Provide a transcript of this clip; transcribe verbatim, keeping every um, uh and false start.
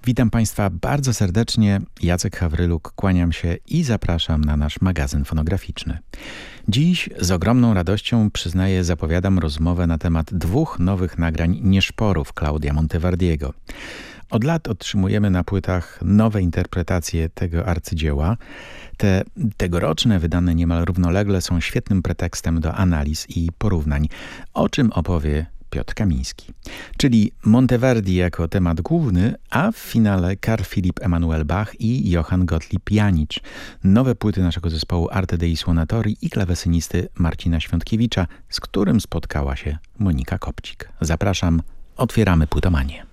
Witam Państwa bardzo serdecznie. Jacek Hawryluk, kłaniam się i zapraszam na nasz magazyn fonograficzny. Dziś z ogromną radością, przyznaję, zapowiadam rozmowę na temat dwóch nowych nagrań Nieszporów Claudia Monteverdiego. Od lat otrzymujemy na płytach nowe interpretacje tego arcydzieła. Te tegoroczne, wydane niemal równolegle, są świetnym pretekstem do analiz i porównań, o czym opowie Piotr Kamiński. Czyli Monteverdi jako temat główny, a w finale Carl Philipp Emanuel Bach i Johann Gottlieb Janicz. Nowe płyty naszego zespołu Arte dei Suonatori i klawesynisty Marcina Świątkiewicza, z którym spotkała się Monika Kopcik. Zapraszam, otwieramy płytomanię.